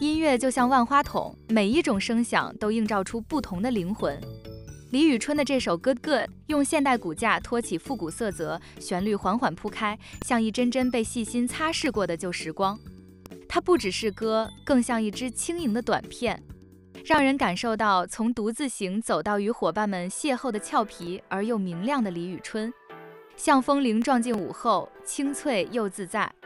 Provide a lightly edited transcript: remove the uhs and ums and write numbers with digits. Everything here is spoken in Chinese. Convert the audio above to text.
音乐就像万花筒，每一种声响都映照出不同的灵魂。李宇春的这首《Good Good》用现代骨架托起复古色泽，旋律缓缓铺开，像一帧帧被细心擦拭过的旧时光。它不只是歌，更像一支轻盈的短片，让人感受到从独自行走到与伙伴们邂逅的俏皮而又明亮的李宇春，像风铃撞进午后，清脆又自在。